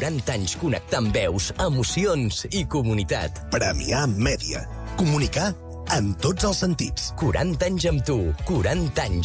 40 anys connectant veus, emocions i comunitat. Premià Mèdia. Comunicar en tots els sentits. 40 anys amb tu, 40 anys